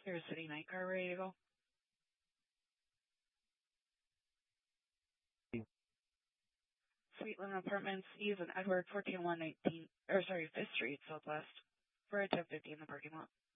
Here's City Night Car ready to go. Suite Linen Apartments, Eve and Edward, 14119, 5th Street, Southwest, for a 10:50 in the parking lot.